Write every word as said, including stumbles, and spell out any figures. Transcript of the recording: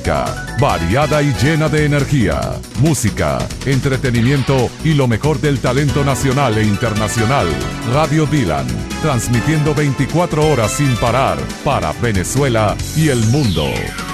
dinámica, variada y llena de energía, música, entretenimiento y lo mejor del talento nacional e internacional. Radio Dylan, transmitiendo veinticuatro horas sin parar para Venezuela y el mundo.